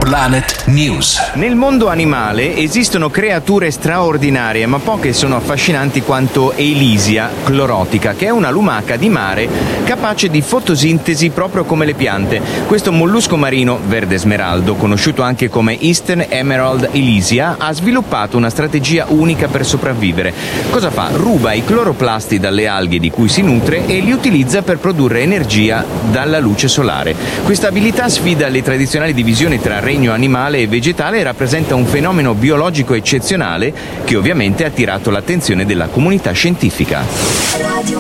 Planet News. Nel mondo animale esistono creature straordinarie, ma poche sono affascinanti quanto Elysia chlorotica, che è una lumaca di mare capace di fotosintesi proprio come le piante. Questo mollusco marino verde smeraldo, conosciuto anche come Eastern Emerald Elysia, ha sviluppato una strategia unica per sopravvivere. Cosa fa? Ruba i cloroplasti dalle alghe di cui si nutre e li utilizza per produrre energia dalla luce solare. Questa abilità sfida le tradizionali divisioni tra regno animale e vegetale e rappresenta un fenomeno biologico eccezionale che ovviamente ha attirato l'attenzione della comunità scientifica.